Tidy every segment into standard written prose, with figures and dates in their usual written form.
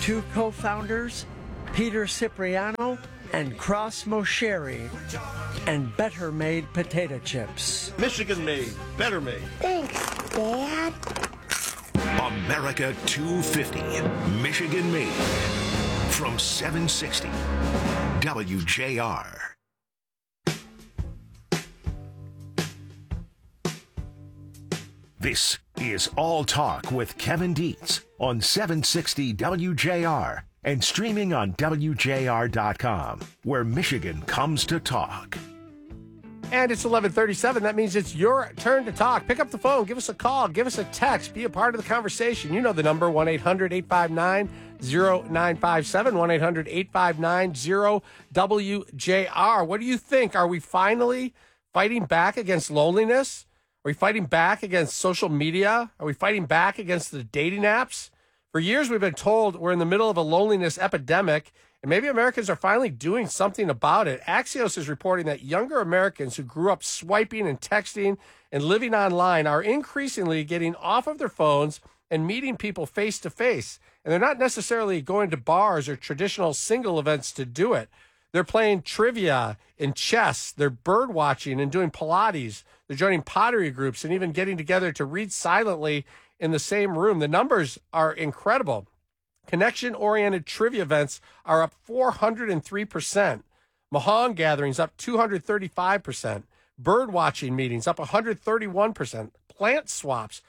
Two co-founders, Peter Cipriano and Cross Mosheri, and Better Made potato chips. Michigan made, better made. Thanks, Dad. America 250, Michigan made. From 760, WJR. This is All Talk with Kevin Dietz on 760 WJR and streaming on WJR.com, where Michigan comes to talk. And it's 11:37. That means it's your turn to talk. Pick up the phone. Give us a call. Give us a text. Be a part of the conversation. You know the number, 1-800-859-0957, 1-800-859-0WJR. What do you think? Are we finally fighting back against loneliness? Are we fighting back against social media? Are we fighting back against the dating apps? For years, we've been told we're in the middle of a loneliness epidemic, and maybe Americans are finally doing something about it. Axios is reporting that younger Americans who grew up swiping and texting and living online are increasingly getting off of their phones and meeting people face to face. And they're not necessarily going to bars or traditional single events to do it. They're playing trivia and chess. They're bird watching and doing Pilates. They're joining pottery groups and even getting together to read silently in the same room. The numbers are incredible. Connection-oriented trivia events are up 403%. Mahjong gatherings up 235%. Bird watching meetings up 131%. Plant swaps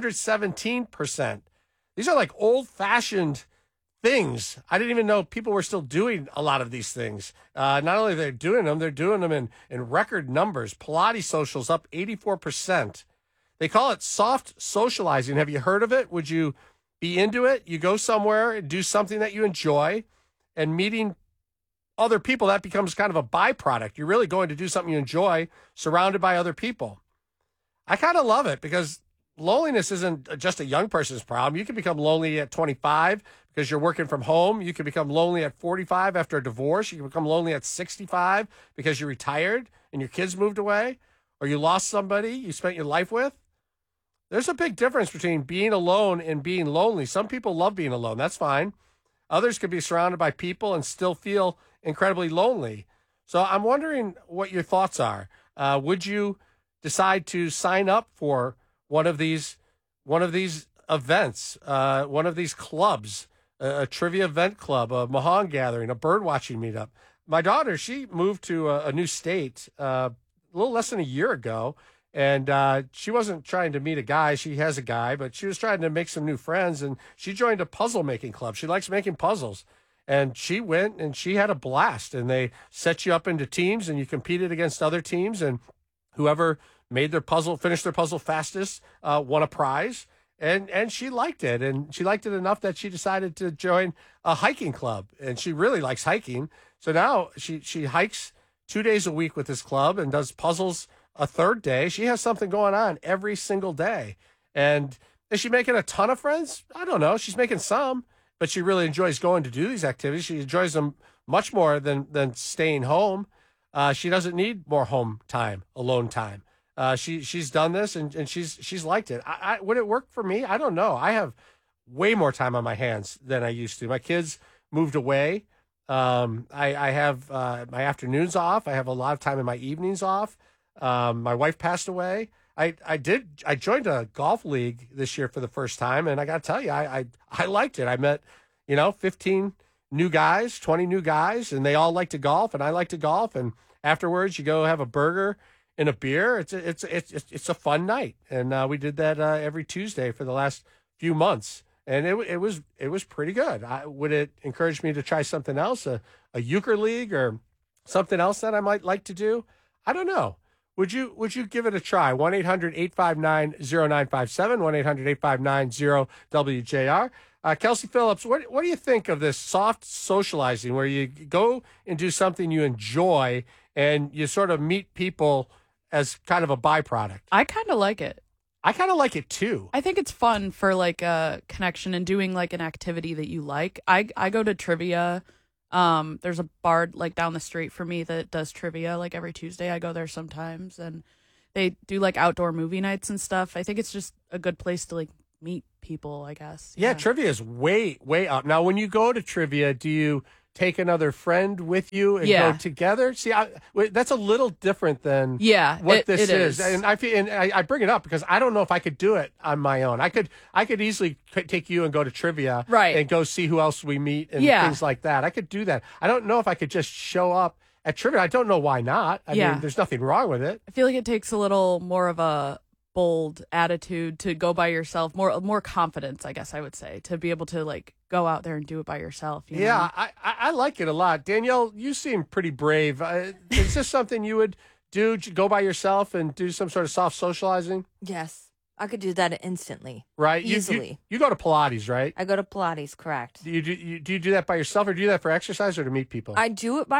117%. These are like old-fashioned things. I didn't even know people were still doing a lot of these things. Not only they're doing them in record numbers. Pilates socials up 84%. They call it soft socializing. Have you heard of it? Would you be into it? You go somewhere and do something that you enjoy, and meeting other people, that becomes kind of a byproduct. You're really going to do something you enjoy, surrounded by other people. I kind of love it because loneliness isn't just a young person's problem. You can become lonely at 25 because you're working from home. You can become lonely at 45 after a divorce. You can become lonely at 65 because you're retired and your kids moved away, or you lost somebody you spent your life with. There's a big difference between being alone and being lonely. Some people love being alone. That's fine. Others could be surrounded by people and still feel incredibly lonely. So I'm wondering what your thoughts are. Would you decide to sign up for one of these events, one of these clubs, a trivia event club, a Mahjong gathering, a bird watching meetup? My daughter, she moved to a new state a little less than a year ago, and she wasn't trying to meet a guy. She has a guy, but she was trying to make some new friends, and she joined a puzzle making club. She likes making puzzles. And she went and she had a blast, and they set you up into teams and you competed against other teams, and whoever finished their puzzle fastest, won a prize. And she liked it, and she liked it enough that she decided to join a hiking club, and she really likes hiking. So now she hikes 2 days a week with this club and does puzzles a third day. She has something going on every single day. And is she making a ton of friends? I don't know. She's making some, but she really enjoys going to do these activities. She enjoys them much more than staying home. She doesn't need more home time, alone time. She's done this and she's liked it. Would it work for me? I don't know. I have way more time on my hands than I used to. My kids moved away. I have my afternoons off. I have a lot of time in my evenings off. My wife passed away. I joined a golf league this year for the first time, and I got to tell you, I liked it. I met, 15 new guys, 20 new guys, and they all like to golf, and I like to golf. And afterwards, you go have a burger and a beer. It's a fun night, and we did that every Tuesday for the last few months, and it was pretty good. Would it encourage me to try something else, a euchre league or something else that I might like to do? I don't know. Would you give it a try? 1-800-859-0957, 1-800-859-0WJR. Kelsey Phillips, what do you think of this soft socializing where you go and do something you enjoy and you sort of meet people as kind of a byproduct? I kind of like it. I kind of like it too. I think it's fun for like a connection and doing like an activity that you like. I go to trivia. There's a bar like down the street for me that does trivia like every Tuesday. I go there sometimes, and they do like outdoor movie nights and stuff. I think it's just a good place to like meet people, I guess. Yeah, trivia is way up. Now, when you go to trivia, do you take another friend with you and go together? See, that's a little different than what this is. And I bring it up because I don't know if I could do it on my own. I could easily take you and go to trivia and go see who else we meet and things like that. I could do that. I don't know if I could just show up at trivia. I don't know why not. I mean, there's nothing wrong with it. I feel like it takes a little more of a bold attitude to go by yourself, more confidence, I guess I would say, to be able to like go out there and do it by yourself. You know? I like it a lot. Danielle, you seem pretty brave. Is this something you would do? Go by yourself and do some sort of soft socializing? Yes. I could do that instantly. Right? Easily. You go to Pilates, right? I go to Pilates, correct. Do you do that by yourself or do you do that for exercise or to meet people? I do it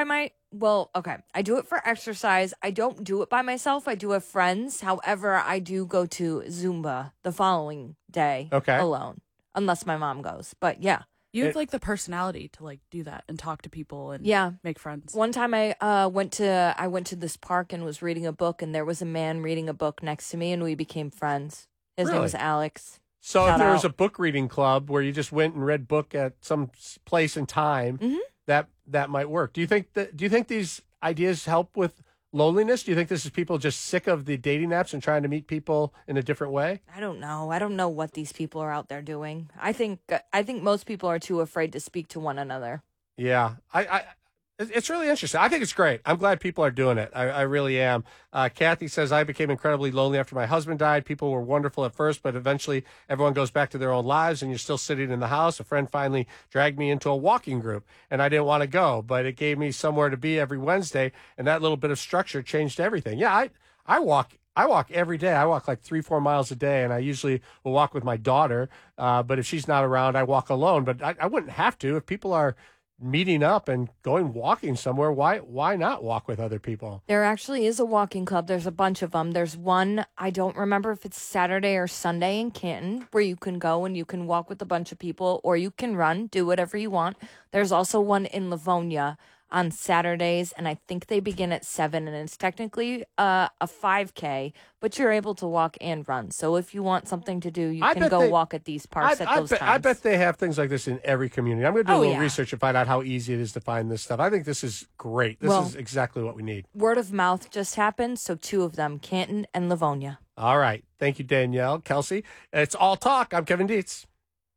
I do it for exercise. I don't do it by myself. I do have friends. However, I do go to Zumba the following day alone, unless my mom goes. But yeah. You have like the personality to like do that and talk to people and make friends. One time I went to this park and was reading a book, and there was a man reading a book next to me, and we became friends. His name was Alex. So if there was a book reading club where you just went and read book at some place and time, that might work. Do you think these ideas help with loneliness? Do you think this is people just sick of the dating apps and trying to meet people in a different way? I don't know. I don't know what these people are out there doing. I think most people are too afraid to speak to one another. Yeah, it's really interesting. I think it's great. I'm glad people are doing it. I really am. Kathy says, I became incredibly lonely after my husband died. People were wonderful at first, but eventually everyone goes back to their own lives and you're still sitting in the house. A friend finally dragged me into a walking group and I didn't want to go, but it gave me somewhere to be every Wednesday. And that little bit of structure changed everything. Yeah, I walk every day. I walk like 3-4 miles a day, and I usually will walk with my daughter. But if she's not around, I walk alone. But I wouldn't have to. If people are meeting up and going walking somewhere, why not walk with other people? There actually is a walking club. There's a bunch of them. There's one, I don't remember if it's Saturday or Sunday in Canton, where you can go and you can walk with a bunch of people, or you can run, do whatever you want. There's also one in Livonia on Saturdays, and I think they begin at 7, and it's technically a 5K, but you're able to walk and run. So if you want something to do, you can go walk at these parks at those times. I bet they have things like this in every community. I'm going to do a little research and find out how easy it is to find this stuff. I think this is great. This is exactly what we need. Word of mouth just happened, so 2 of them, Canton and Livonia. All right. Thank you, Danielle. Kelsey, it's All Talk. I'm Kevin Dietz.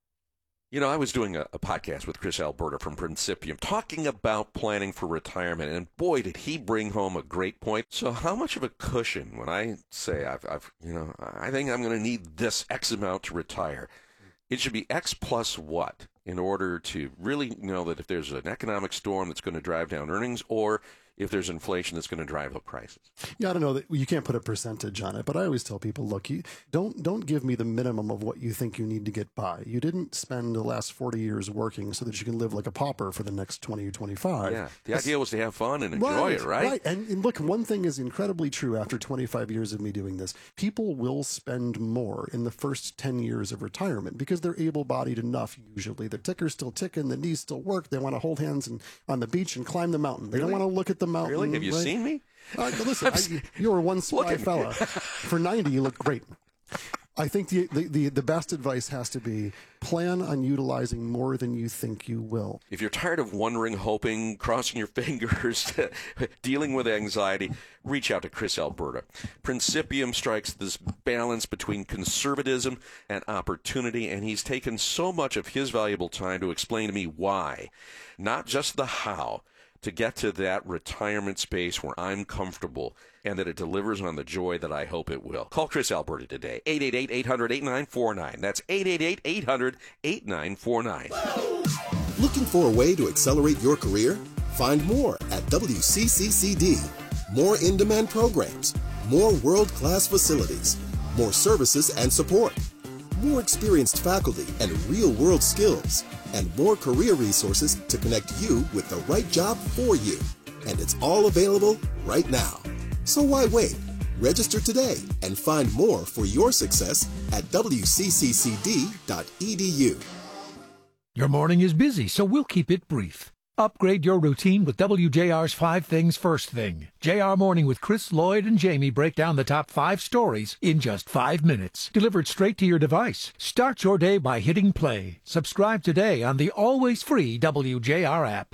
You know, I was doing a podcast with Chris Alberta from Principium talking about planning for retirement, and boy, did he bring home a great point. So how much of a cushion when I say I think I'm going to need this X amount to retire? It should be X plus what in order to really know that if there's an economic storm that's going to drive down earnings or if there's inflation that's going to drive up prices. Yeah, I don't know that you can't put a percentage on it, but I always tell people, look, you don't give me the minimum of what you think you need to get by. You didn't spend the last 40 years working so that you can live like a pauper for the next 20 or 25. Yeah, the idea was to have fun and enjoy it, right? Right, and look, one thing is incredibly true after 25 years of me doing this. People will spend more in the first 10 years of retirement because they're able-bodied enough, usually. The ticker's still ticking, the knees still work. They want to hold hands on the beach and climb the mountain. They don't want to look at the mountain. Really? Have you seen me? Listen, you were one spry fella. For 90, you look great. I think the best advice has to be plan on utilizing more than you think you will. If you're tired of wondering, hoping, crossing your fingers, dealing with anxiety, reach out to Chris Alberta. Principium strikes this balance between conservatism and opportunity, and he's taken so much of his valuable time to explain to me why, not just the how, to get to that retirement space where I'm comfortable and that it delivers on the joy that I hope it will. Call Chris Alberta today, 888-800-8949. That's 888-800-8949. Looking for a way to accelerate your career? Find more at WCCCD. More in-demand programs, more world-class facilities, more services and support, more experienced faculty and real-world skills, and more career resources to connect you with the right job for you. And it's all available right now. So why wait? Register today and find more for your success at wcccd.edu. Your morning is busy, so we'll keep it brief. Upgrade your routine with WJR's 5 Things First Thing. JR Morning with Chris, Lloyd, and Jamie break down the top 5 stories in just 5 minutes. Delivered straight to your device. Start your day by hitting play. Subscribe today on the always free WJR app.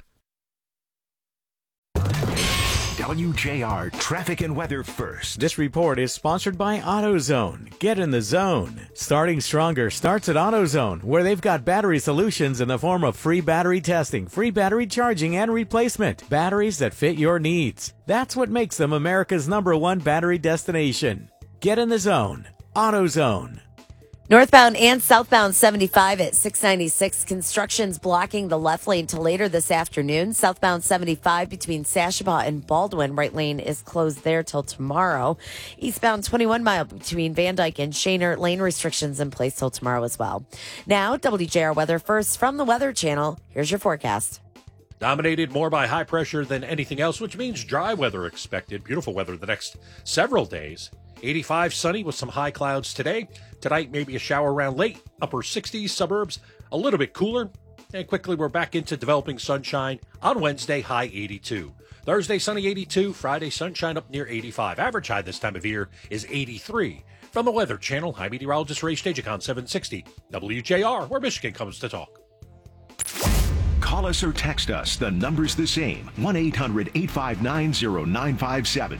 WJR Traffic and Weather First. This report is sponsored by AutoZone. Get in the zone. Starting stronger starts at AutoZone, where they've got battery solutions in the form of free battery testing, free battery charging, and replacement. Batteries that fit your needs. That's what makes them America's #1 battery destination. Get in the zone. AutoZone. Northbound and southbound 75 at 696. Construction's blocking the left lane till later this afternoon. Southbound 75 between Sashaba and Baldwin. Right lane is closed there till tomorrow. Eastbound 21 mile between Van Dyke and Shaner. Lane restrictions in place till tomorrow as well. Now, WJR Weather First from the Weather Channel. Here's your forecast. Dominated more by high pressure than anything else, which means dry weather expected. Beautiful weather the next several days. 85 sunny with some high clouds today. Tonight, maybe a shower around late. Upper 60s, suburbs, a little bit cooler. And quickly, we're back into developing sunshine on Wednesday, high 82. Thursday, sunny 82. Friday, sunshine up near 85. Average high this time of year is 83. From the Weather Channel, I'm meteorologist Ray Stagicon, 760 WJR, where Michigan comes to talk. Call us or text us. The number's the same. 1-800-859-0957.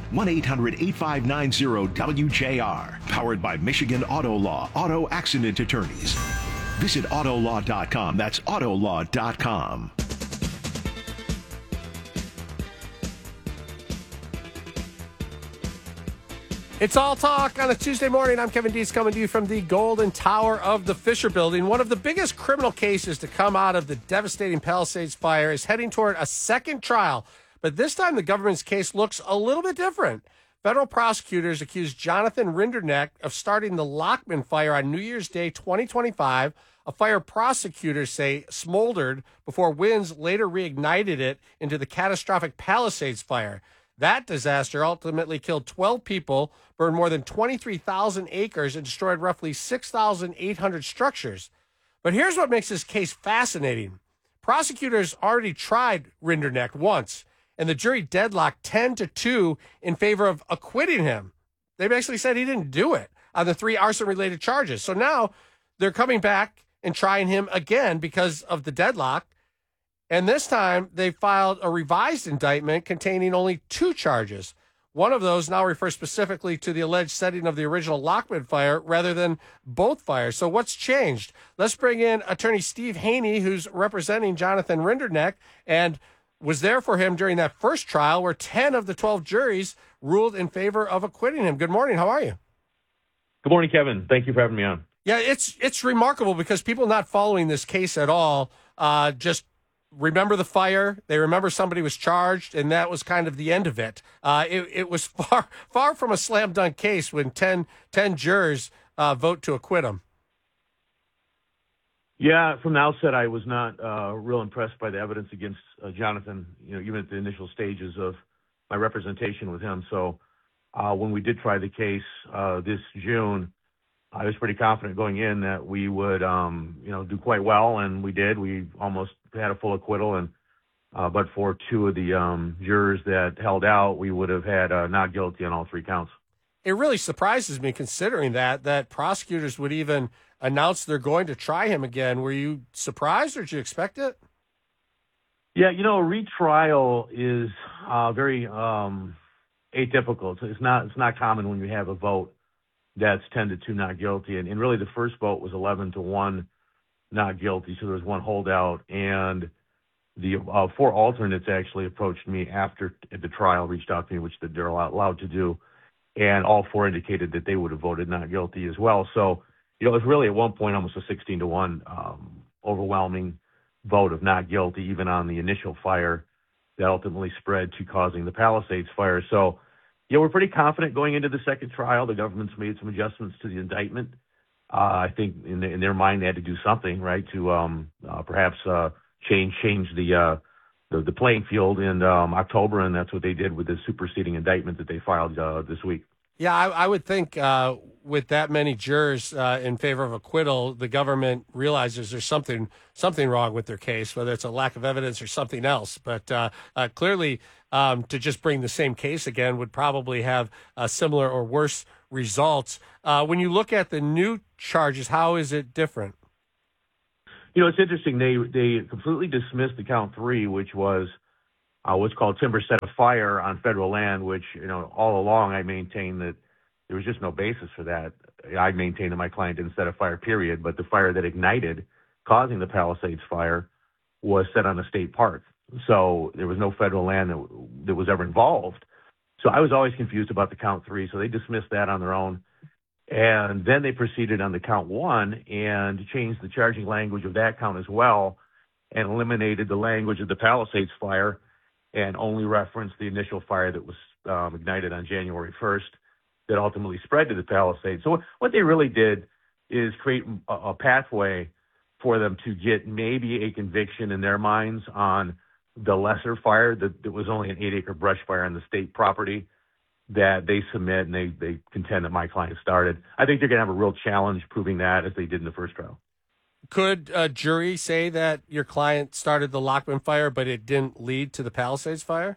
1-800-859-0WJR. Powered by Michigan Auto Law. Auto Accident Attorneys. Visit Autolaw.com. That's Autolaw.com. It's All Talk on a Tuesday morning. I'm Kevin Dietz coming to you from the Golden Tower of the Fisher Building. One of the biggest criminal cases to come out of the devastating Palisades fire is heading toward a second trial. But this time the government's case looks a little bit different. Federal prosecutors accused Jonathan Rinderneck of starting the Lockman fire on New Year's Day 2025, a fire prosecutors say smoldered before winds later reignited it into the catastrophic Palisades fire. That disaster ultimately killed 12 people, burned more than 23,000 acres, and destroyed roughly 6,800 structures. But here's what makes this case fascinating. Prosecutors already tried Rinderneck once, and the jury deadlocked 10-2 in favor of acquitting him. They basically said he didn't do it on the 3 arson-related charges. So now they're coming back and trying him again because of the deadlock. And this time, they filed a revised indictment containing only 2 charges. One of those now refers specifically to the alleged setting of the original Lockman fire rather than both fires. So what's changed? Let's bring in attorney Steve Haney, who's representing Jonathan Rinderneck and was there for him during that first trial where 10 of the 12 juries ruled in favor of acquitting him. Good morning. How are you? Good morning, Kevin. Thank you for having me on. Yeah, it's remarkable because people not following this case at all just remember the fire. They remember somebody was charged, and that was kind of the end of it. It was far from a slam dunk case when 10 jurors vote to acquit him. Yeah, from the outset, I was not real impressed by the evidence against Jonathan, even at the initial stages of my representation with him. So when we did try the case this June, I was pretty confident going in that we would, do quite well, and we did. We almost had a full acquittal, and but for 2 of the jurors that held out, we would have had not guilty on all 3 counts. It really surprises me, considering that prosecutors would even announce they're going to try him again. Were you surprised, or did you expect it? Yeah, a retrial is very atypical. It's not common when you have a vote that's 10-2 not guilty. And really the first vote was 11-1 not guilty. So there was 1 holdout. And the 4 alternates actually approached me after the trial, reached out to me, which they're allowed to do. And all 4 indicated that they would have voted not guilty as well. So, it was really at one point almost a 16-1 overwhelming vote of not guilty, even on the initial fire that ultimately spread to causing the Palisades fire. So, we're pretty confident going into the second trial. The government's made some adjustments to the indictment. I think in their mind they had to do something, right, to perhaps change the playing field in October, and that's what they did with the superseding indictment that they filed this week. Yeah, I would think with that many jurors in favor of acquittal, the government realizes there's something wrong with their case, whether it's a lack of evidence or something else. But clearly, to just bring the same case again would probably have similar or worse results. When you look at the new charges, how is it different? It's interesting. They completely dismissed the count 3, which was what's called timber set of fire on federal land, which, all along I maintained that there was just no basis for that. I maintained that my client didn't set a fire, period, but the fire that ignited, causing the Palisades fire, was set on a state park. So there was no federal land that was ever involved. So I was always confused about the count 3, so they dismissed that on their own. And then they proceeded on the count 1 and changed the charging language of that count as well and eliminated the language of the Palisades fire and only referenced the initial fire that was ignited on January 1st that ultimately spread to the Palisades. So what they really did is create a pathway for them to get maybe a conviction in their minds on the lesser fire that was only an 8-acre brush fire on the state property that they submit and they contend that my client started. I think they're going to have a real challenge proving that, as they did in the first trial. Could a jury say that your client started the Lockman fire, but it didn't lead to the Palisades fire?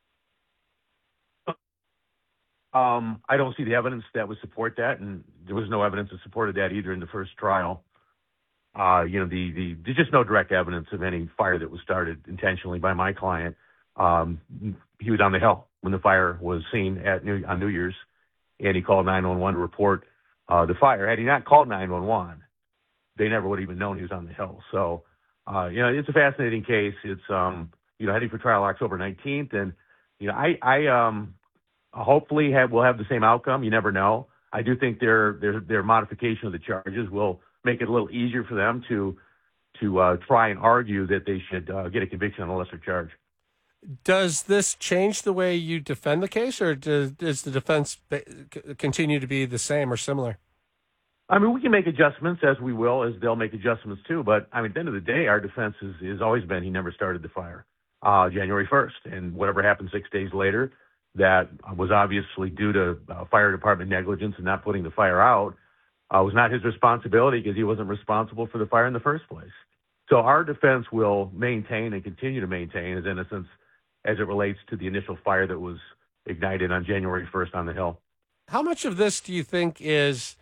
I don't see the evidence that would support that, and there was no evidence that supported that either in the first trial. There's just no direct evidence of any fire that was started intentionally by my client. He was on the hill when the fire was seen on New Year's, and he called 911 to report the fire. Had he not called 911, they never would have even known he was on the hill. So, it's a fascinating case. It's, heading for trial October 19th. And, I hopefully we'll have the same outcome. You never know. I do think their modification of the charges will make it a little easier for them to try and argue that they should get a conviction on a lesser charge. Does this change the way you defend the case, or does the defense continue to be the same or similar? I mean, we can make adjustments, as we will, as they'll make adjustments too. But at the end of the day, our defense has always been he never started the fire January 1st. And whatever happened 6 days later, that was obviously due to fire department negligence and not putting the fire out, was not his responsibility because he wasn't responsible for the fire in the first place. So our defense will maintain and continue to maintain his innocence as it relates to the initial fire that was ignited on January 1st on the Hill. How much of this do you think is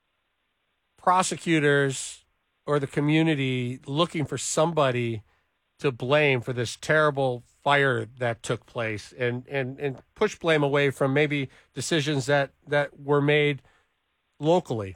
prosecutors or the community looking for somebody to blame for this terrible fire that took place and push blame away from maybe decisions that were made locally?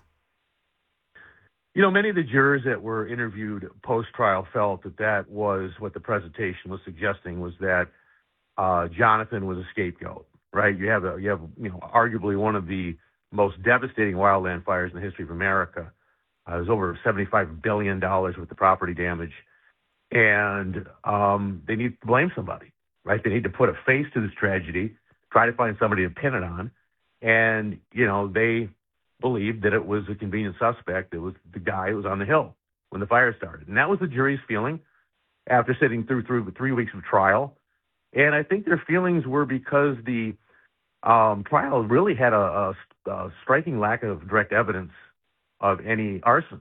Many of the jurors that were interviewed post-trial felt that was what the presentation was suggesting, was that Jonathan was a scapegoat, right? You have arguably one of the most devastating wildland fires in the history of America. There's over $75 billion worth of property damage, and they need to blame somebody, right? They need to put a face to this tragedy, try to find somebody to pin it on, and they believed that it was a convenient suspect. It was the guy who was on the Hill when the fire started, and that was the jury's feeling after sitting through 3 weeks of trial. And I think their feelings were because the trial really had a striking lack of direct evidence of any arson.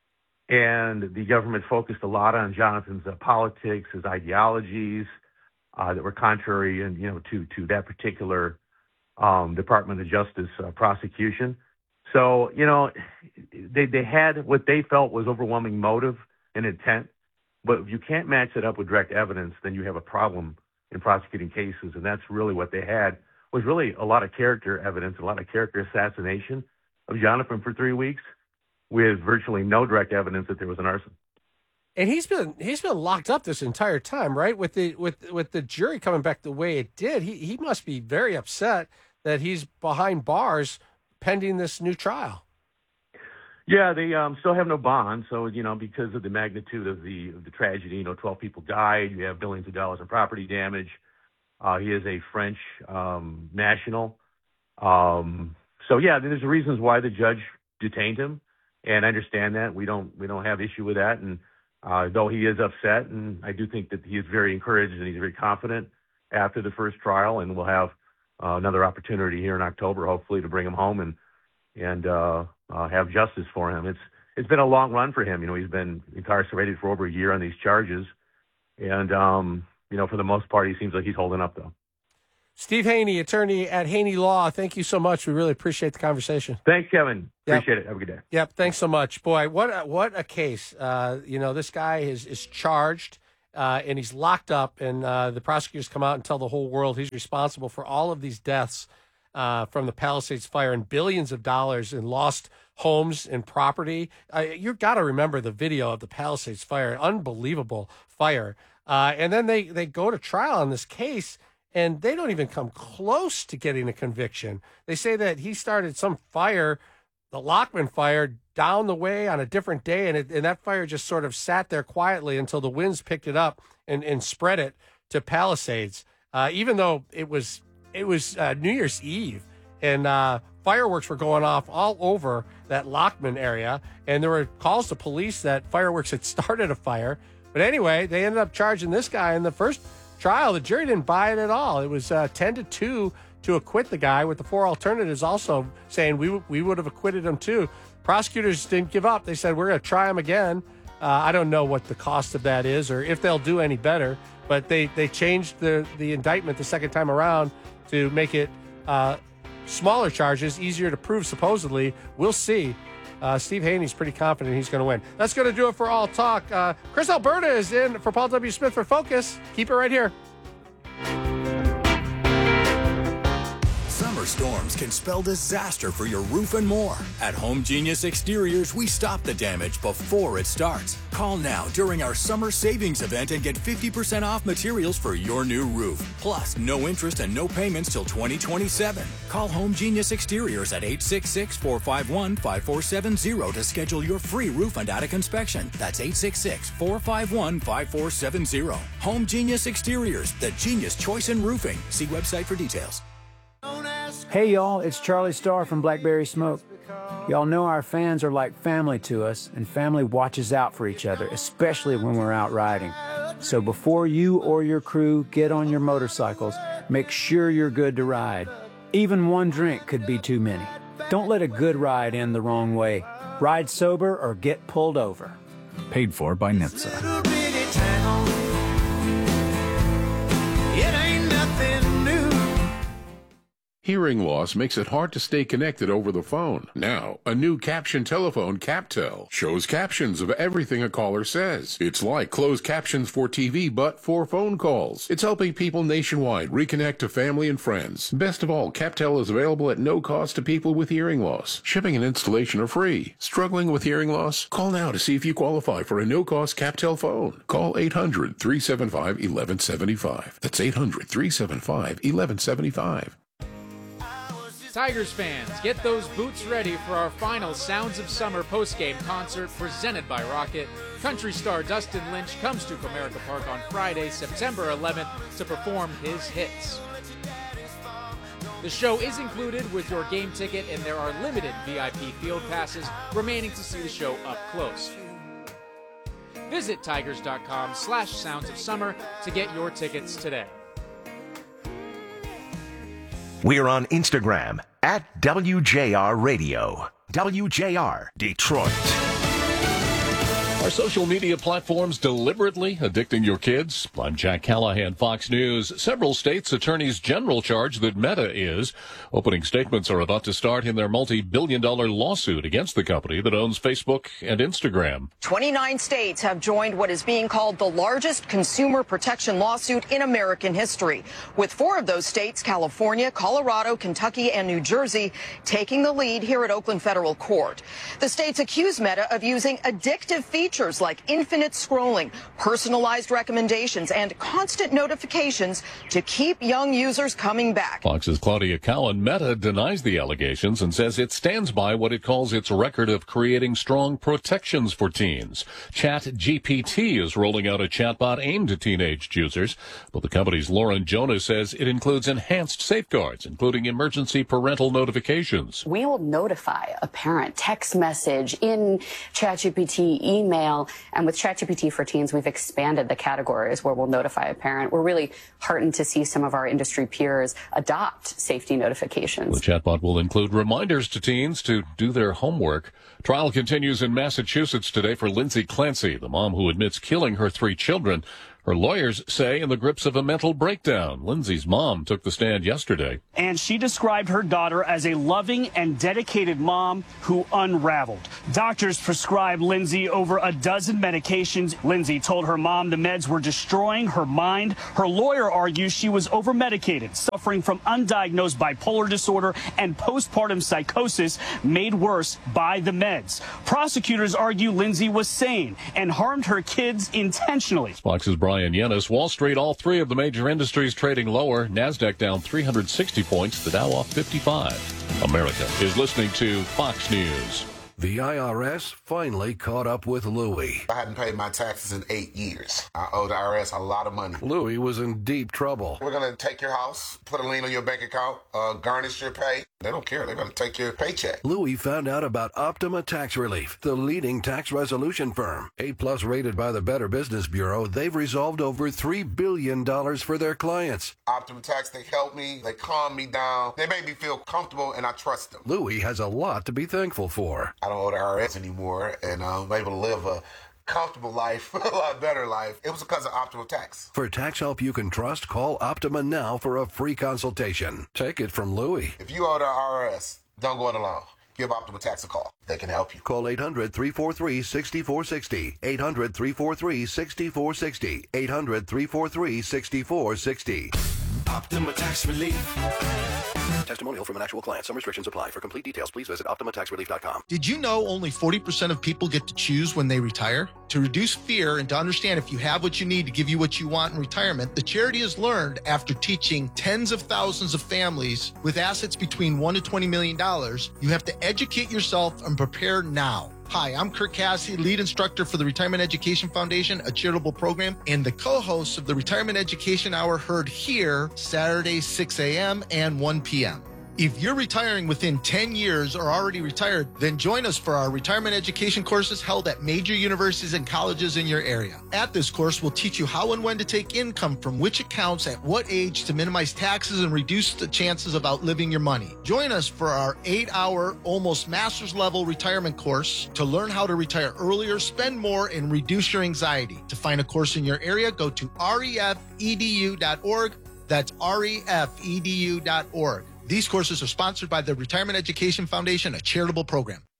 And the government focused a lot on Jonathan's politics, his ideologies that were contrary to that particular Department of Justice prosecution. So, they had what they felt was overwhelming motive and intent. But if you can't match it up with direct evidence, then you have a problem in prosecuting cases. And that's really what they had, was really a lot of character evidence, a lot of character assassination of Jonathan for 3 weeks, with virtually no direct evidence that there was an arson. And he's been locked up this entire time, right? With the jury coming back the way it did, he must be very upset that he's behind bars pending this new trial. Yeah, they still have no bond. So, because of the magnitude of the tragedy, 12 people died. You have billions of dollars in property damage. He is a French national. So, yeah, there's reasons why the judge detained him. And I understand that. We don't have issue with that. And though he is upset, and I do think that he is very encouraged and he's very confident after the first trial, and we'll have another opportunity here in October, hopefully, to bring him home and have justice for him. It's been a long run for him. He's been incarcerated for over a year on these charges, and for the most part, he seems like he's holding up, though. Steve Haney, attorney at Haney Law, thank you so much. We really appreciate the conversation. Thanks, Kevin. Yep. Appreciate it. Have a good day. Yep, thanks so much. Boy, what a case. This guy is charged, and he's locked up, and the prosecutors come out and tell the whole world he's responsible for all of these deaths from the Palisades fire and billions of dollars in lost homes and property. You've got to remember the video of the Palisades fire, unbelievable fire. And then they go to trial on this case, and they don't even come close to getting a conviction. They say that he started some fire, the Lockman fire, down the way on a different day, and that fire just sort of sat there quietly until the winds picked it up and spread it to Palisades. Even though it was New Year's Eve, and fireworks were going off all over that Lockman area, and there were calls to police that fireworks had started a fire. But anyway, they ended up charging this guy in the first trial. The jury didn't buy it at all. It was 10-2 to acquit the guy, with the four alternatives also saying we would have acquitted him too. Prosecutors didn't give up. They said, we're going to try him again. I don't know what the cost of that is or if they'll do any better, but they changed the indictment the second time around to make it smaller charges, easier to prove, supposedly. We'll see. Steve Haney's pretty confident he's going to win. That's going to do it for All Talk. Chris Alberta is in for Paul W. Smith for Focus. Keep it right here. Summer storms can spell disaster for your roof and more. At Home Genius Exteriors, we stop the damage before it starts. Call now during our summer savings event and get 50% off materials for your new roof. Plus, no interest and no payments till 2027. Call Home Genius Exteriors at 866-451-5470 to schedule your free roof and attic inspection. That's 866-451-5470. Home Genius Exteriors, the genius choice in roofing. See website for details. Hey y'all, it's Charlie Starr from Blackberry Smoke. Y'all know our fans are like family to us, and family watches out for each other, especially when we're out riding. So before you or your crew get on your motorcycles, make sure you're good to ride. Even one drink could be too many. Don't let a good ride end the wrong way. Ride sober or get pulled over. Paid for by NHTSA. Hearing loss makes it hard to stay connected over the phone. Now, a new caption telephone, CapTel, shows captions of everything a caller says. It's like closed captions for TV, but for phone calls. It's helping people nationwide reconnect to family and friends. Best of all, CapTel is available at no cost to people with hearing loss. Shipping and installation are free. Struggling with hearing loss? Call now to see if you qualify for a no-cost CapTel phone. Call 800-375-1175. That's 800-375-1175. Tigers fans, get those boots ready for our final Sounds of Summer postgame concert presented by Rocket. Country star Dustin Lynch comes to Comerica Park on Friday, September 11th to perform his hits. The show is included with your game ticket, and there are limited VIP field passes remaining to see the show up close. Visit tigers.com/Sounds of Summer to get your tickets today. We're on Instagram at WJR Radio. WJR Detroit. Are social media platforms deliberately addicting your kids? I'm Jack Callahan, Fox News. Several states' attorneys general charge that Meta is. Opening statements are about to start in their multi-billion-dollar lawsuit against the company that owns Facebook and Instagram. 29 states have joined what is being called the largest consumer protection lawsuit in American history, with 4 of those states, California, Colorado, Kentucky, and New Jersey, taking the lead here at Oakland Federal Court. The states accuse Meta of using addictive features like infinite scrolling, personalized recommendations, and constant notifications to keep young users coming back. Fox's Claudia Cowan. Meta denies the allegations and says it stands by what it calls its record of creating strong protections for teens. ChatGPT is rolling out a chatbot aimed at teenage users, but the company's Lauren Jonas says it includes enhanced safeguards, including emergency parental notifications. We will notify a parent, text message, in ChatGPT, email, email. And with ChatGPT for Teens, we've expanded the categories where we'll notify a parent. We're really heartened to see some of our industry peers adopt safety notifications. The chatbot will include reminders to teens to do their homework. Trial continues in Massachusetts today for Lindsay Clancy, the mom who admits killing her 3 children. Her lawyers say in the grips of a mental breakdown. Lindsay's mom took the stand yesterday. And she described her daughter as a loving and dedicated mom who unraveled. Doctors prescribed Lindsay over a dozen medications. Lindsay told her mom the meds were destroying her mind. Her lawyer argues she was over-medicated, suffering from undiagnosed bipolar disorder and postpartum psychosis made worse by the meds. Prosecutors argue Lindsay was sane and harmed her kids intentionally. Fox's Brian Yennis. Wall Street, all 3 of the major industries trading lower. NASDAQ down 360 points. The Dow off 55. America is listening to Fox News. The IRS finally caught up with Louie. I hadn't paid my taxes in 8 years. I owe the IRS a lot of money. Louie was in deep trouble. We're going to take your house, put a lien on your bank account, garnish your pay. They don't care. They're going to take your paycheck. Louie found out about Optima Tax Relief, the leading tax resolution firm. A-plus rated by the Better Business Bureau, they've resolved over $3 billion for their clients. Optima Tax, they help me. They calm me down. They make me feel comfortable, and I trust them. Louie has a lot to be thankful for. I don't owe the IRS anymore, and I'm able to live a comfortable life, a lot better life. It was because of Optima Tax. For tax help you can trust, call Optima now for a free consultation. Take it from Louie. If you owe the IRS, don't go it alone. Give Optima Tax a call. They can help you. Call 800-343-6460. 800-343-6460. 800-343-6460. Optima Tax Relief. Testimonial from an actual client. Some restrictions apply. For complete details, please visit OptimaTaxRelief.com. Did you know only 40% of people get to choose when they retire? To reduce fear and to understand if you have what you need to give you what you want in retirement, the charity has learned after teaching tens of thousands of families with assets between $1 to $20 million, you have to educate yourself and prepare now. Hi, I'm Kirk Cassidy, lead instructor for the Retirement Education Foundation, a charitable program, and the co-host of the Retirement Education Hour, heard here Saturday, 6 a.m. and 1 p.m. If you're retiring within 10 years or already retired, then join us for our retirement education courses held at major universities and colleges in your area. At this course, we'll teach you how and when to take income from which accounts at what age to minimize taxes and reduce the chances of outliving your money. Join us for our 8-hour, almost master's level retirement course to learn how to retire earlier, spend more, and reduce your anxiety. To find a course in your area, go to refedu.org. That's refedu.org. These courses are sponsored by the Retirement Education Foundation, a charitable program.